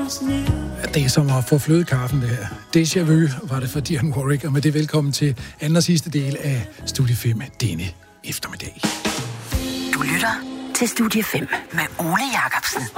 Det er som at få flødekaffen, det her. Déjà vu var det for Dionne Warwick, og med det velkommen til anden og sidste del af Studie 5 denne eftermiddag. Du lytter til Studie 5 med Ole Jacobsen.